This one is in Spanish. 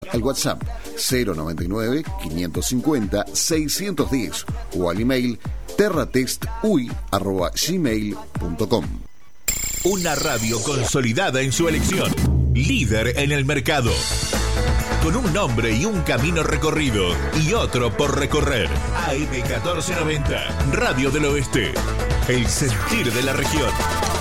al WhatsApp 099-550-610 o al email terratestui@gmail.com. Una radio consolidada en su elección, líder en el mercado, con un nombre y un camino recorrido y otro por recorrer. AM 1490, Radio del Oeste, el sentir de la región.